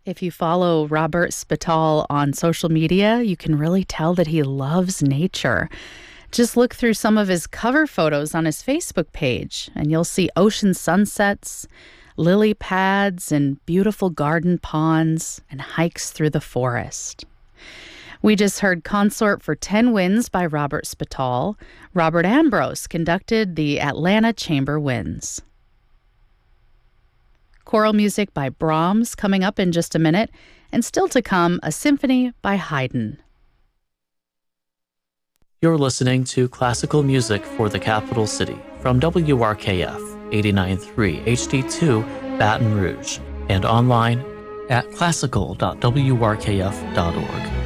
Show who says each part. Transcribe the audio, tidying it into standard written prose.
Speaker 1: If you follow Robert Spital on social media, you can really tell that he loves nature. Just look through some of his cover photos on his Facebook page, and you'll see ocean sunsets, lily pads, and beautiful garden ponds, and hikes through the forest. We just heard Consort for 10 Winds by Robert Spital. Robert Ambrose conducted the Atlanta Chamber Winds. Choral music by Brahms coming up in just a minute, and still to come, a symphony by Haydn.
Speaker 2: You're listening to classical music for the capital city from WRKF 89.3 HD2 Baton Rouge and online at classical.wrkf.org.